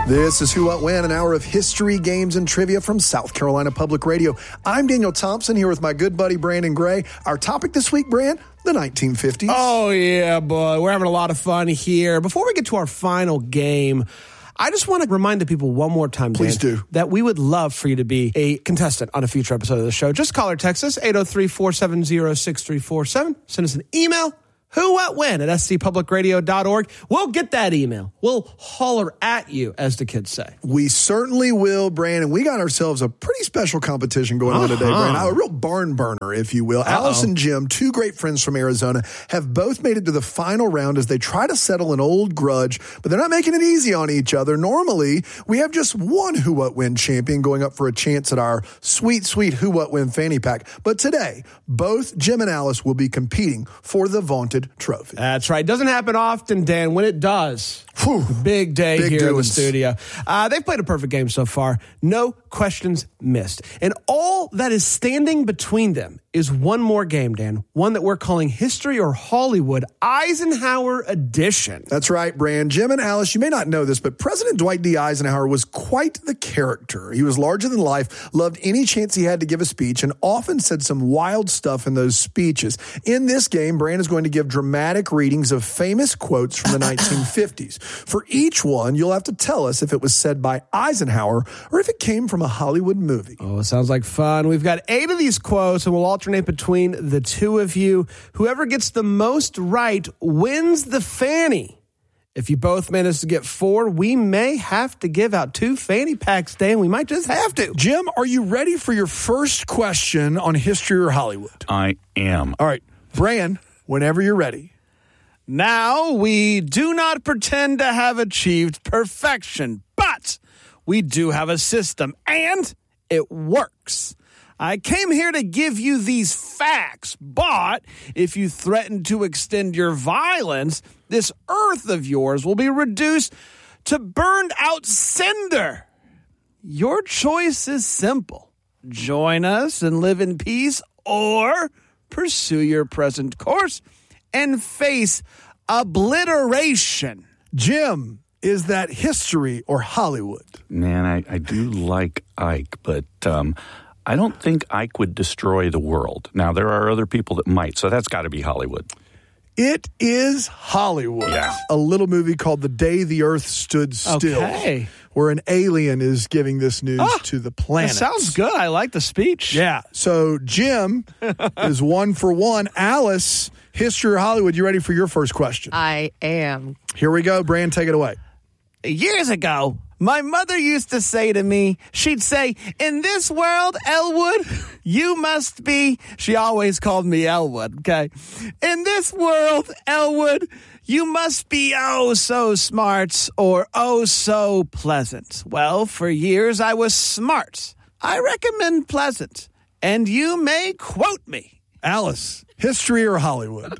This is Who, What, When, an hour of history, games, and trivia from South Carolina Public Radio. I'm Daniel Thompson here with my good buddy Brandon Gray. Our topic this week, Brand, the 1950s. Oh, yeah, boy. We're having a lot of fun here. Before we get to our final game, I just want to remind the people one more time, Dan, Please do, that we would love for you to be a contestant on a future episode of the show. Just call or text us, 803-470-6347. Send us an email. Who, What, When at scpublicradio.org. We'll get that email. We'll holler at you, as the kids say. We certainly will, Brandon. We got ourselves a pretty special competition going on today, Brandon. A real barn burner, if you will. Alice and Jim, two great friends from Arizona, have both made it to the final round as they try to settle an old grudge, but they're not making it easy on each other. Normally, we have just one Who, What, When champion going up for a chance at our sweet, sweet Who, What, When fanny pack. But today, both Jim and Alice will be competing for the vaunted trophy. That's right. Doesn't happen often, Dan. When it does, big day here in the studio. They've played a perfect game so far. No questions missed. And all that is standing between them is one more game, Dan. One that we're calling History or Hollywood, Eisenhower Edition. That's right, Brand. Jim and Alice, you may not know this, but President Dwight D. Eisenhower was quite the character. He was larger than life, loved any chance he had to give a speech, and often said some wild stuff in those speeches. In this game, Brand is going to give dramatic readings of famous quotes from the 1950s. For each one, you'll have to tell us if it was said by Eisenhower or if it came from a Hollywood movie. Oh, sounds like fun. We've got 8 of these quotes, and we'll alternate between the two of you. Whoever gets the most right wins the fanny. If you both manage to get 4, we may have to give out 2 fanny packs, Dan. We might just have to. Jim, are you ready for your first question on History or Hollywood? I am. All right. Brand, whenever you're ready. Now, we do not pretend to have achieved perfection, but we do have a system, and it works. I came here to give you these facts, but if you threaten to extend your violence, this earth of yours will be reduced to burned out cinder. Your choice is simple. Join us and live in peace, or pursue your present course and face obliteration. Jim, is that history or Hollywood? Man, I do like Ike, but I don't think Ike would destroy the world. Now, there are other people that might, so that's got to be Hollywood. It is Hollywood. Yeah. A little movie called The Day the Earth Stood Still, where an alien is giving this news to the planet. That sounds good. I like the speech. Yeah. So Jim is 1 for 1. Alice, History or Hollywood, you ready for your first question? I am. Here we go. Brand, take it away. Years ago, my mother used to say to me, she'd say, in this world, Elwood, you must be, she always called me Elwood, okay? In this world, Elwood, you must be oh so smart or oh so pleasant. Well, for years I was smart. I recommend pleasant, and you may quote me. Alice, History or Hollywood?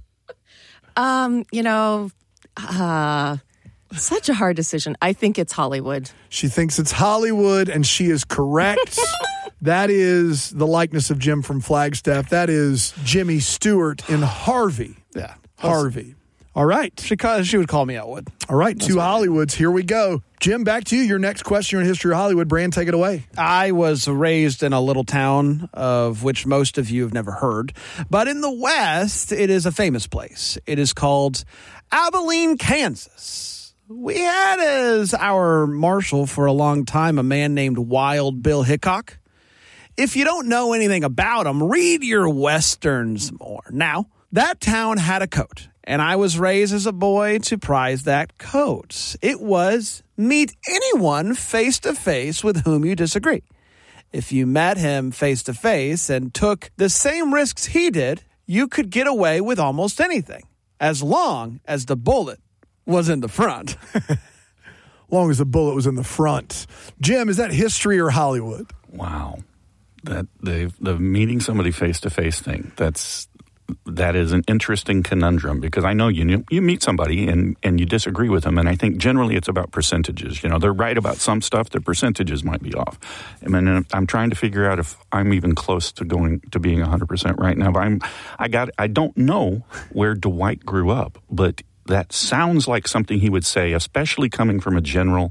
Such a hard decision. I think it's Hollywood. She thinks it's Hollywood, and she is correct. That is the likeness of Jim from Flagstaff. That is Jimmy Stewart in Harvey. Yeah. Harvey. All right. She would call me Elwood. All right, that's 2 Hollywoods. Here we go. Jim, back to you. Your next question on History of Hollywood. Brand, take it away. I was raised in a little town of which most of you have never heard. But in the West, it is a famous place. It is called Abilene, Kansas. We had as our marshal for a long time a man named Wild Bill Hickok. If you don't know anything about him, read your Westerns more. Now, that town had a coat, and I was raised as a boy to prize that coat. It was meet anyone face-to-face with whom you disagree. If you met him face-to-face and took the same risks he did, you could get away with almost anything, as long as the bullet was in the front. Long as the bullet was in the front. Jim, is that history or Hollywood? Wow. The meeting somebody face-to-face thing, that is an interesting conundrum, because I know you meet somebody and you disagree with them, and I think generally it's about percentages. You know, they're right about some stuff, their percentages might be off. I mean, I'm trying to figure out if I'm even close to going to being 100% right now, but I don't know where Dwight grew up, but that sounds like something he would say, especially coming from a general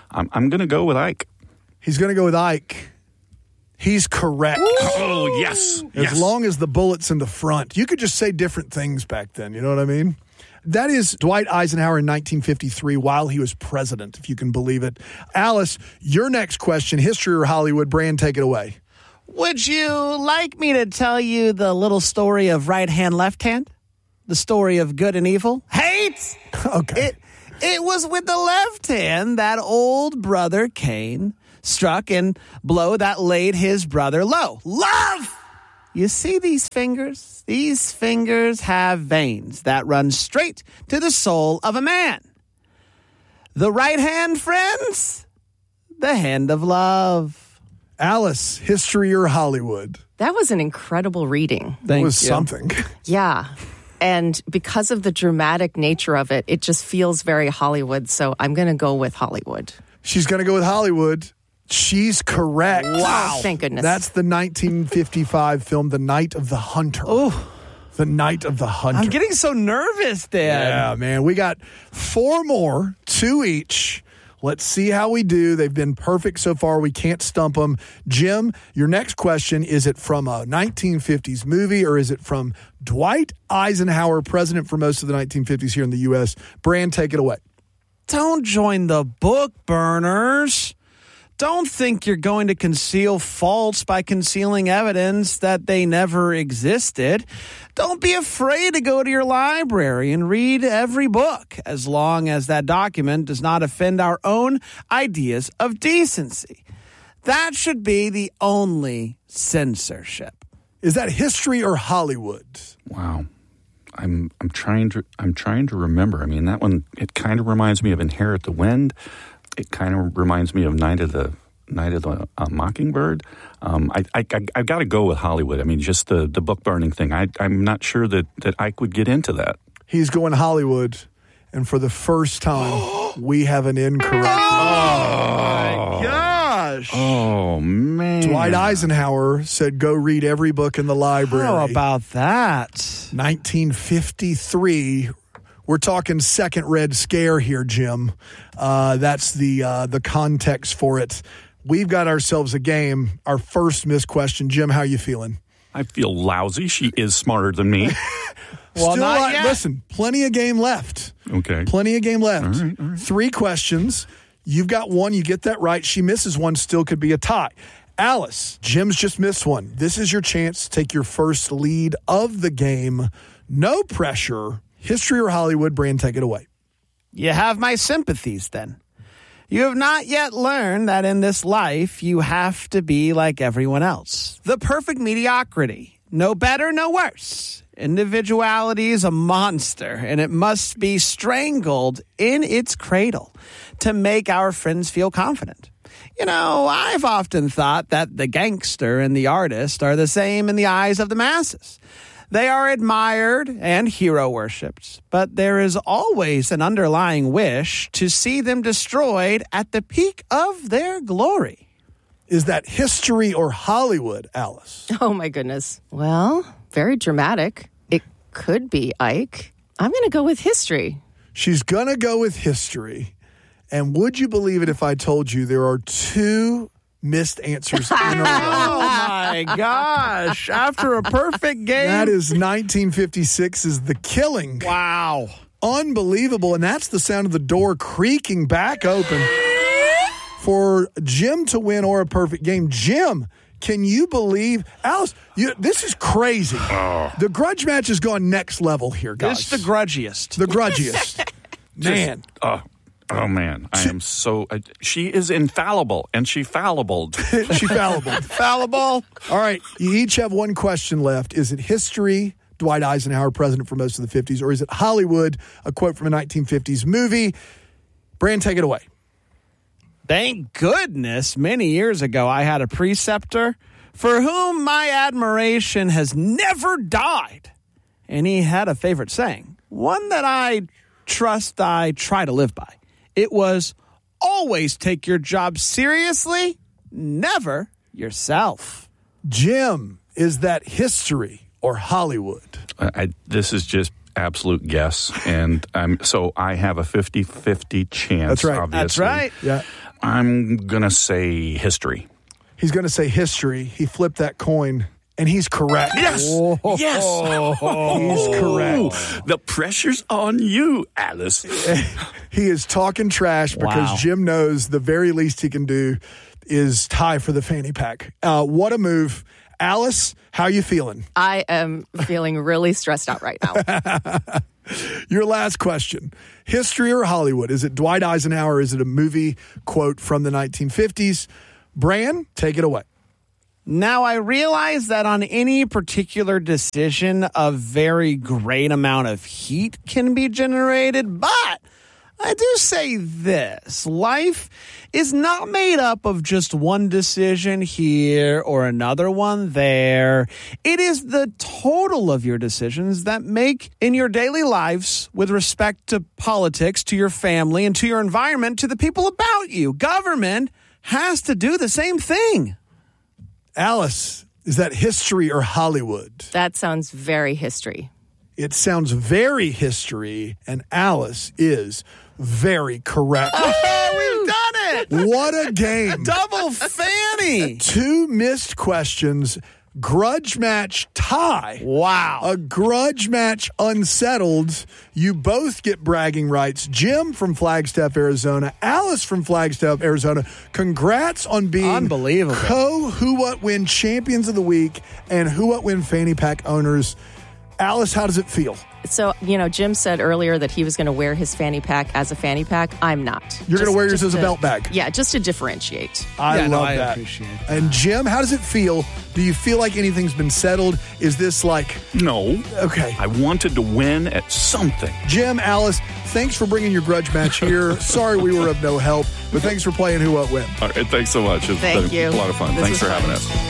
I'm going to go with Ike. He's going to go with Ike. He's correct. Oh, yes. As long as the bullet's in the front. You could just say different things back then. You know what I mean? That is Dwight Eisenhower in 1953 while he was president, if you can believe it. Alice, your next question, history or Hollywood? Brand, take it away. Would you like me to tell you the little story of right hand, left hand? The story of good and evil? Hate! Okay. It was with the left hand that old brother Cain struck and blow that laid his brother low. Love! You see these fingers? These fingers have veins that run straight to the soul of a man. The right hand, friends, the hand of love. Alice, history or Hollywood? That was an incredible reading. It was something. Yeah. And because of the dramatic nature of it, it just feels very Hollywood. So I'm going to go with Hollywood. She's going to go with Hollywood. She's correct. Wow. Oh, thank goodness. That's the 1955 film, The Night of the Hunter. Oh, The Night of the Hunter. I'm getting so nervous, Dad. Yeah, man. We got 4 more, 2 each. Let's see how we do. They've been perfect so far. We can't stump them. Jim, your next question, is it from a 1950s movie or is it from Dwight Eisenhower, president for most of the 1950s here in the U.S.? Brand, take it away. Don't join the book burners. Don't think you're going to conceal faults by concealing evidence that they never existed. Don't be afraid to go to your library and read every book, as long as that document does not offend our own ideas of decency. That should be the only censorship. Is that history or Hollywood? Wow. I'm trying to remember. I mean, that one, it kind of reminds me of Inherit the Wind. It kind of reminds me of Night of the Mockingbird. I've got to go with Hollywood. I mean, just the book burning thing. I'm not sure that Ike would get into that. He's going Hollywood, and for the first time, we have an incorrect. My gosh. Oh, man. Dwight Eisenhower said, go read every book in the library. How about that? 1953. We're talking second Red Scare here, Jim. That's the context for it. We've got ourselves a game. Our first missed question. Jim, how you feeling? I feel lousy. She is smarter than me. Well, not yet. Listen, plenty of game left. Okay. Plenty of game left. All right. 3 questions. You've got 1. You get that right. She misses 1. Still could be a tie. Alice, Jim's just missed 1. This is your chance to take your first lead of the game. No pressure. History or Hollywood? Brand, take it away. You have my sympathies then. You have not yet learned that in this life you have to be like everyone else. The perfect mediocrity. No better, no worse. Individuality is a monster, and it must be strangled in its cradle to make our friends feel confident. You know, I've often thought that the gangster and the artist are the same in the eyes of the masses. They are admired and hero-worshipped, but there is always an underlying wish to see them destroyed at the peak of their glory. Is that history or Hollywood, Alice? Oh, my goodness. Well, very dramatic. It could be Ike. I'm going to go with history. She's going to go with history. And would you believe it if I told you there are 2 missed answers in a row? Oh, my gosh. After a perfect game. That is 1956's The Killing. Wow. Unbelievable. And that's the sound of the door creaking back open for Jim to win or a perfect game. Jim, can you believe? Alice, this is crazy. The grudge match has gone next level here, guys. It's the grudgiest. The grudgiest. Man. Oh, man. I am so... she is infallible, and she fallible. She fallible. Fallible. All right. You each have 1 question left. Is it history, Dwight Eisenhower, president for most of the 50s, or is it Hollywood, a quote from a 1950s movie? Brand, take it away. Thank goodness many years ago I had a preceptor for whom my admiration has never died. And he had a favorite saying, one that I trust I try to live by. It was, always take your job seriously, never yourself. Jim, is that history or Hollywood? This is just absolute guess, and so I have a 50-50 chance. That's right. Obviously. That's right. Yeah. I'm going to say history. He's going to say history. He flipped that coin, and he's correct. Yes. Yes. He's correct. The pressure's on you, Alice. He is talking trash because Jim knows the very least he can do is tie for the fanny pack. What a move. Alice, how are you feeling? I am feeling really stressed out right now. Your last question. History or Hollywood? Is it Dwight Eisenhower? Is it a movie quote from the 1950s? Bran, take it away. Now, I realize that on any particular decision, a very great amount of heat can be generated, but I do say this. Life is not made up of just one decision here or another one there. It is the total of your decisions that make in your daily lives with respect to politics, to your family, and to your environment, to the people about you. Government has to do the same thing. Alice, is that history or Hollywood? That sounds very history. It sounds very history, and Alice is very correct. Oh, we've done it! What a game. Double fanny! 2 missed questions. Grudge match tie. Wow. A grudge match unsettled. You both get bragging rights. Jim from Flagstaff, Arizona. Alice from Flagstaff, Arizona. Congrats on being unbelievable Who What Win champions of the week and Who What Win fanny pack owners. Alice, how does it feel? So, Jim said earlier that he was going to wear his fanny pack as a fanny pack. I'm not. You're going to wear yours as a belt bag? Yeah, just to differentiate. I love that. I appreciate that. And Jim, how does it feel? Do you feel like anything's been settled? Is this like... No. Okay. I wanted to win at something. Jim, Alice, thanks for bringing your grudge match here. Sorry we were of no help, but thanks for playing Who What Win. All right, thanks so much. It's Thank been you. a lot of fun. This Thanks for was having fun. us.